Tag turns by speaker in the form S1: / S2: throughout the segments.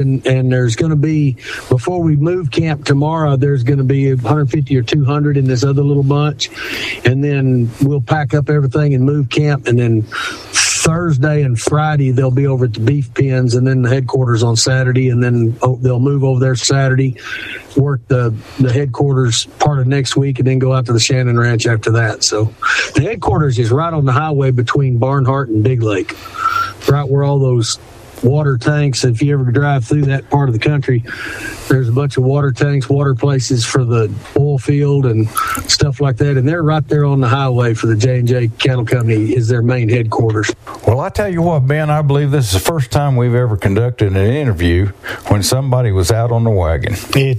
S1: And there's going to be, before we move camp tomorrow, there's going to be 150 or 200 in this other little bunch. And then we'll pack up everything and move camp. And then Thursday and Friday, they'll be over at the beef pens, and then the headquarters on Saturday. And then they'll move over there Saturday, work the headquarters part of next week, and then go out to the Shannon Ranch after that. So the headquarters is right on the highway between Barnhart and Big Lake, right where all those water tanks. If you ever drive through that part of the country, there's a bunch of water tanks, water places for the oil field and stuff like that, and they're right there on the highway for the J&J Cattle Company is their main headquarters.
S2: Well, I tell you what, Ben, I believe this is the first time we've ever conducted an interview when somebody was out on the wagon.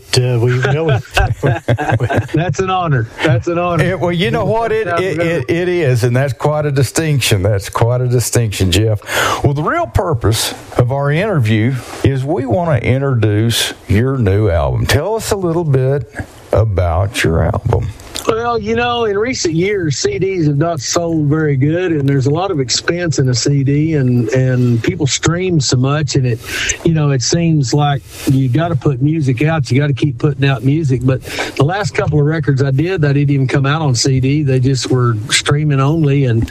S1: That's an honor. That's an honor.
S2: Well, you know what? It is, and that's quite a distinction. That's quite a distinction, Jeff. Well, the real purpose of our interview is we want to introduce your new album. Tell us a little bit about your album.
S1: Well, in recent years, CDs have not sold very good, and there's a lot of expense in a CD, and people stream so much, and it seems like you got to put music out. You got to keep putting out music. But the last couple of records I didn't even come out on CD. They just were streaming only, and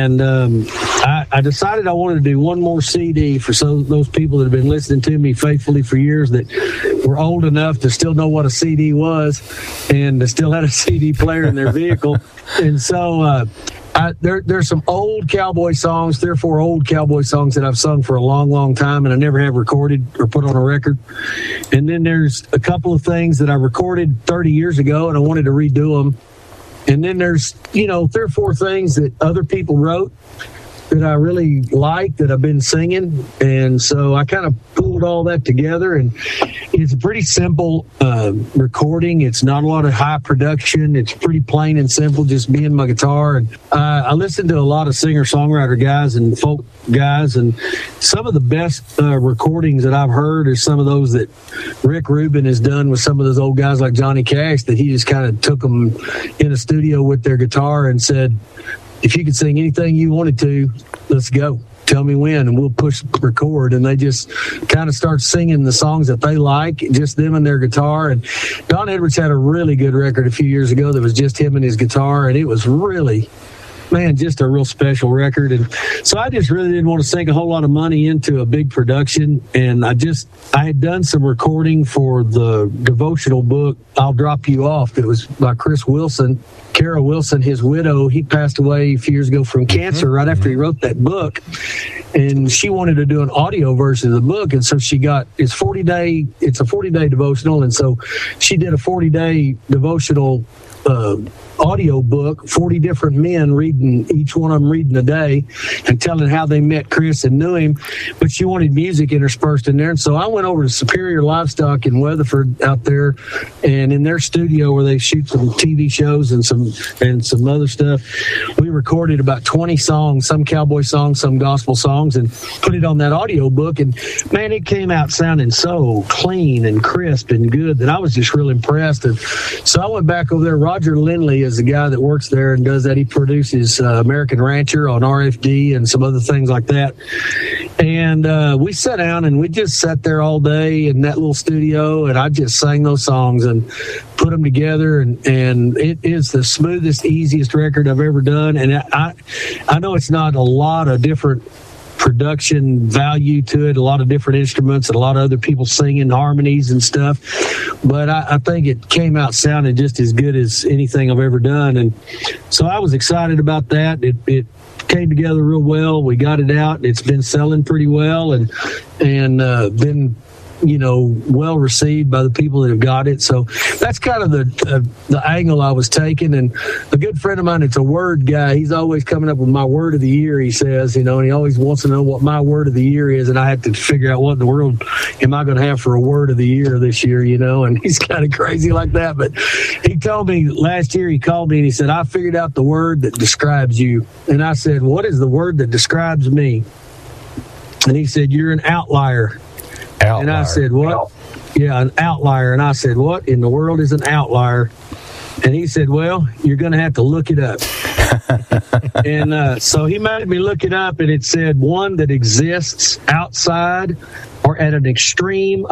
S1: I decided I wanted to do one more CD for those people that have been listening to me faithfully for years that were old enough to still know what a CD was and to still had a CD player in their vehicle. And so there's some old cowboy songs, 3 or 4 old cowboy songs that I've sung for a long, long time, and I never have recorded or put on a record. And then there's a couple of things that I recorded 30 years ago, and I wanted to redo them. And then there's, 3 or 4 things that other people wrote that I really like that I've been singing. And so I kind of pulled all that together, and it's a pretty simple recording. It's not a lot of high production. It's pretty plain and simple, just me and my guitar. And I listen to a lot of singer-songwriter guys and folk guys, and some of the best recordings that I've heard are some of those that Rick Rubin has done with some of those old guys like Johnny Cash, that he just kind of took them in a studio with their guitar and said, if you could sing anything you wanted to, let's go. Tell me when, and we'll push record. And they just kind of start singing the songs that they like, just them and their guitar. And Don Edwards had a really good record a few years ago that was just him and his guitar, and it was really, just a real special record. And so I just really didn't want to sink a whole lot of money into a big production. And I had done some recording for the devotional book, I'll Drop You Off. It was by Chris Wilson. Kara Wilson, his widow, he passed away a few years ago from cancer right after he wrote that book. And she wanted to do an audio version of the book. And so she got, it's a 40-day devotional. And so she did a 40-day devotional audio book, 40 different men reading, each one of them reading a day and telling how they met Chris and knew him. But she wanted music interspersed in there. And so I went over to Superior Livestock in Weatherford out there, and in their studio where they shoot some TV shows and some other stuff, we recorded about 20 songs, some cowboy songs, some gospel songs, and put it on that audio book. And man, it came out sounding so clean and crisp and good that I was just real impressed. And so I went back over there. Roger Lindley is the guy that works there and does that. He produces American Rancher on RFD and some other things like that. And we sat down and we just sat there all day in that little studio, and I just sang those songs and put them together. And it is the smoothest, easiest record I've ever done. And I know it's not a lot of different production value to it, a lot of different instruments and a lot of other people singing harmonies and stuff, but I think it came out sounding just as good as anything I've ever done. And so I was excited about that. It came together real well. We got it out. It's been selling pretty well and been well received by the people that have got it. So that's kind of the angle I was taking. And a good friend of mine, it's a word guy, he's always coming up with my word of the year, he says, and he always wants to know what my word of the year is, and I have to figure out what in the world am I going to have for a word of the year this year, and he's kind of crazy like that. But he told me last year, he called me and he said, I figured out the word that describes you. And I said, what is the word that describes me? And he said, you're an outlier. And I said, what? Yeah, an outlier. And I said, what in the world is an outlier? And he said, well, you're going to have to look it up. And so he made me look it up, and it said one that exists outside or are at an extreme